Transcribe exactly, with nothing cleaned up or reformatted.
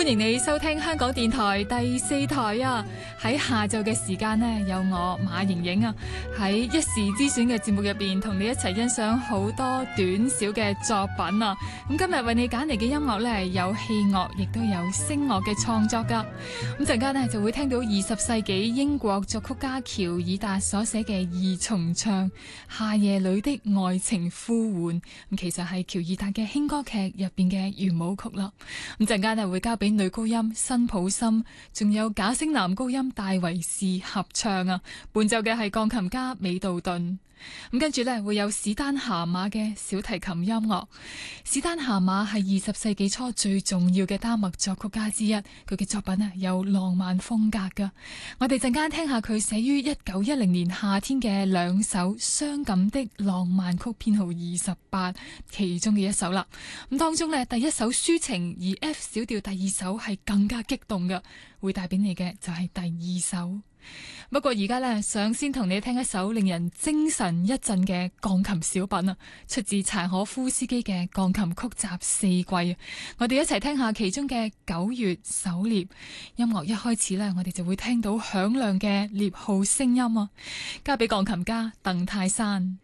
歡迎你收聽香港電台第四台啊！喺下晝嘅時間呢，有我馬瑩瑩啊，喺一時之選嘅節目入邊，同你一齊欣賞好多短小嘅作品啊！咁今日為你揀嚟嘅音樂呢，有器樂，亦都有聲樂嘅創作噶。咁陣間呢，就會聽到二十世紀英國作曲家喬爾達所寫嘅二重唱《夏夜裏的愛情呼喚》，咁其實係喬爾達嘅輕歌劇入邊嘅圓舞曲啦。咁陣間呢，會交俾女高音辛普森，仲有假聲男高音戴維士合唱啊，伴奏嘅係鋼琴家美杜頓。咁跟住呢，會有史丹夏馬嘅小提琴音樂。史丹夏馬係二十世紀初最重要嘅丹麥作曲家之一，佢嘅作品啊有浪漫風格噶。我哋陣間聽下佢寫於一九一零年夏天嘅兩首傷感的浪漫曲編號二十八，其中嘅一首啦。咁當中呢，第一首抒情，而 F 小調第二首係更加激動嘅，會帶俾你嘅就係第二首。不過而家呢，想先同你聽一首令人精神一振嘅鋼琴小品啊，出自柴可夫斯基嘅鋼琴曲集四季。我哋一齊聽下其中嘅九月狩獵。音樂一開始呢，我哋就會聽到響亮嘅獵號聲音啊，交俾鋼琴家鄧泰山。